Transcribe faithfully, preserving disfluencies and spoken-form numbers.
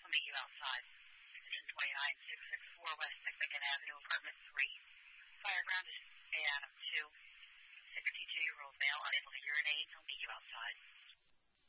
meet you outside. Section twenty-nine six six four West Mexican Avenue, Apartment three. Fireground is A Adam two. sixty-two-year-old male unable to urinate. He'll meet you outside.